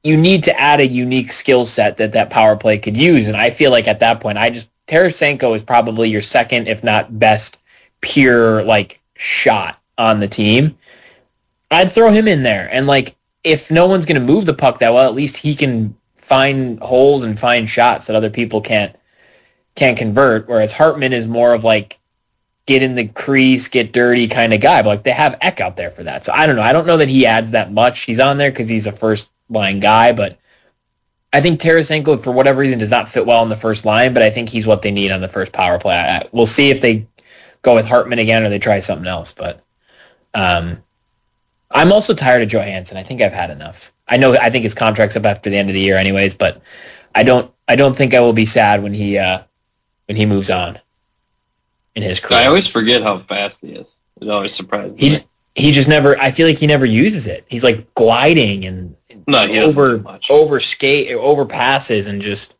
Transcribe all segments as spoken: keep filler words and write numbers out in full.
you need to add a unique skill set that that power play could use. And I feel like at that point, I just Tarasenko is probably your second, if not best, pure like shot on the team. I'd throw him in there. And like, if no one's going to move the puck that well, at least he can find holes and find shots that other people can't can't convert. Whereas Hartman is more of like get in the crease, get dirty kind of guy. But like they have Eck out there for that. So I don't know. I don't know that he adds that much. He's on there because he's a first line guy, but I think Tarasenko, for whatever reason, does not fit well on the first line, but I think he's what they need on the first power play. I, we'll see if they go with Hartman again or they try something else, but um, I'm also tired of Johansson. I think I've had enough. I know I think his contract's up after the end of the year anyways, but I don't I don't think I will be sad when he uh, when he moves on in his career. I always forget how fast he is. It always surprises he, me. He just never, I feel like he never uses it. He's like gliding and No, he over much. over skate over passes and just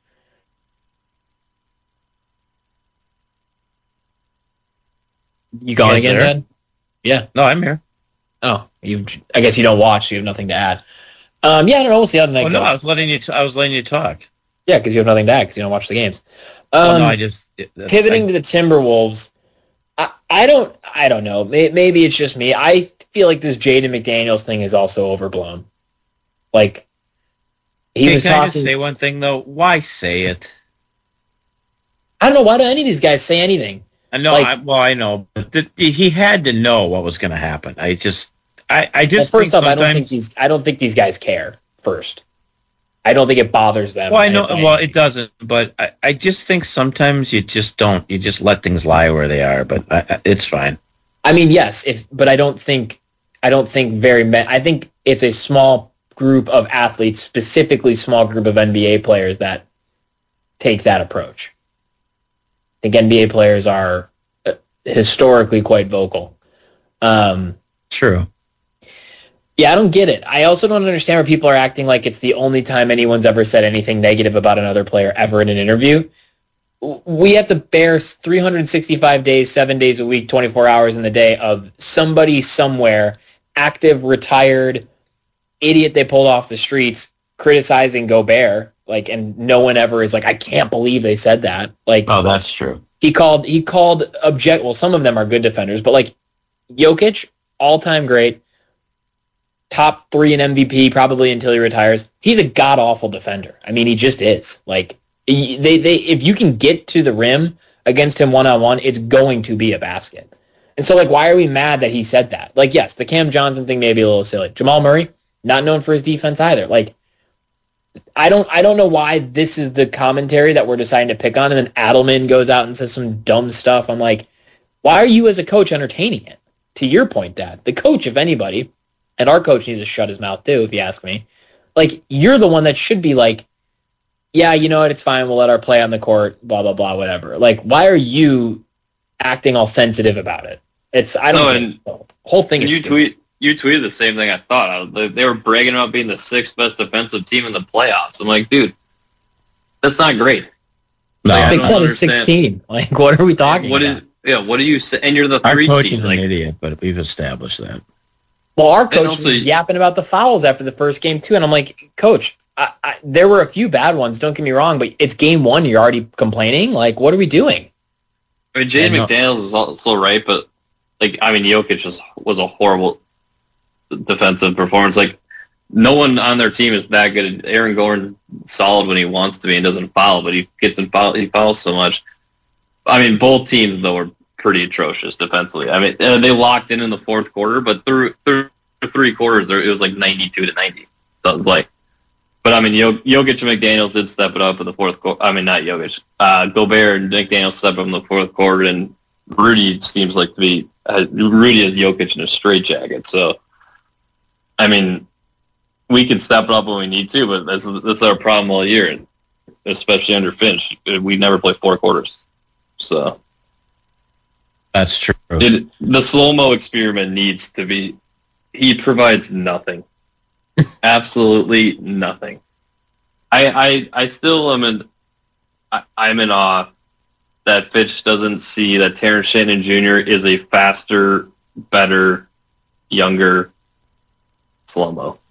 you going again, there? Dad? Yeah. No, I'm here. Oh, you. I guess you don't watch, so you have nothing to add. Um, yeah, I don't know. We'll see how the night Oh, goes. no, I was letting you. T- I was letting you talk. Yeah, because you have nothing to add because you don't watch the games. Um, oh no, I just that's, pivoting I, to the Timberwolves. I, I don't. I don't know. Maybe it's just me. I feel like this Jaden McDaniels thing is also overblown. Like he Hey, was can I talking. just say one thing though? Why say it? I don't know. Why do any of these guys say anything? I know. Like- I, well, I know, but th- he had to know what was going to happen. I just, I, I Well, just first think off, I don't think sometimes. these. I don't think these guys care. First, I don't think it bothers them. Well, I know. by Well, any it doesn't, but I, I just think sometimes you just don't. You just let things lie where they are. But I, I, it's fine. I mean, yes, if but I don't think I don't think very ma- I think it's a small group of athletes, specifically small group of N B A players that take that approach. I think N B A players are uh, historically quite vocal. Um, True. yeah, I don't get it. I also don't understand where people are acting like it's the only time anyone's ever said anything negative about another player ever in an interview. We have to bear three hundred sixty-five days, seven days a week, twenty-four hours in the day of somebody somewhere, active, retired, idiot they pulled off the streets, criticizing Gobert, like, and no one ever is like, I can't believe they said that. Like, Oh, that's true. he called, he called object, well, some of them are good defenders, but like Jokic, all-time great, top three in M V P, probably until he retires. He's a god-awful defender. I mean, he just is. Like, They, they, if you can get to the rim against him one-on-one, it's going to be a basket. And so, like, why are we mad that he said that? Like, yes, the Cam Johnson thing may be a little silly. Jamal Murray, not known for his defense either. Like, I don't, I don't know why this is the commentary that we're deciding to pick on, and then Adelman goes out and says some dumb stuff. I'm like, why are you as a coach entertaining it? To your point, Dad, the coach, if anybody, and our coach needs to shut his mouth too, if you ask me. Like, you're the one that should be like, yeah, you know what, it's fine, we'll let our play on the court, blah, blah, blah, whatever. Like, why are you acting all sensitive about it? It's, I don't No, know. and The whole thing is you stupid. tweet you tweeted the same thing I thought. They they were bragging about being the sixth best defensive team in the playoffs. I'm like, dude, that's not great. No, Like, I Six don't out of understand. sixteen. Like, what are we talking What about? is yeah? What do you say? And you're the Our three coach seed. is Like, an idiot, but we've established that. Well, our coach also- was yapping about the fouls after the first game, too. And I'm like, Coach, I, I, there were a few bad ones, don't get me wrong, but it's game one, you're already complaining? Like, what are we doing? I mean, Jaden Yeah, no. McDaniels is also right, but like, I mean, Jokic just was a horrible defensive performance. Like, no one on their team is that good. Aaron Gordon solid when he wants to be and doesn't foul, but he gets in foul. He fouls so much. I mean, both teams though were pretty atrocious defensively. I mean, uh, they locked in in the fourth quarter, but through through three quarters, there, it was like ninety-two to ninety. So it was like, but I mean, Jok- Jokic and McDaniels did step it up in the fourth quarter. I mean, not Jokic. Uh, Gobert and McDaniels stepped up in the fourth quarter, and Rudy seems like to be uh, Rudy is Jokic in a straitjacket. So, I mean, we can step it up when we need to, but that's that's our problem all year, and especially under Finch. We never play four quarters. So, That's true. it, the slow-mo experiment needs to be. He provides nothing. Absolutely nothing. I, I I still am in. I, I'm in awe that Fitch doesn't see that Terrence Shannon Junior is a faster, better, younger slow-mo.